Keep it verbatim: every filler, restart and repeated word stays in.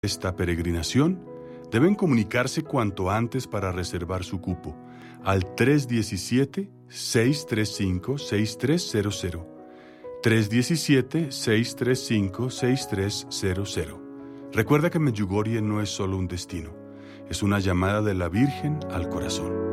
esta peregrinación, deben comunicarse cuanto antes para reservar su cupo al tres uno siete, seis tres cinco, seis tres cero cero. tres uno siete, seis tres cinco, seis tres cero cero. Recuerda que Medjugorje no es solo un destino, es una llamada de la Virgen al corazón.